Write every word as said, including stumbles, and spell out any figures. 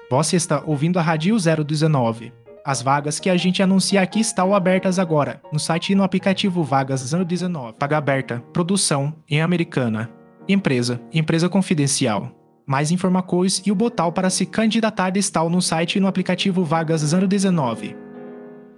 Você está ouvindo a Rádio zero dezenove. As vagas que a gente anuncia aqui estão abertas agora, no site e no aplicativo Vagas zero dezenove. Vaga aberta, produção em Americana. Empresa, empresa confidencial. Mais informações e o botão para se candidatar estão no site e no aplicativo Vagas zero dezenove.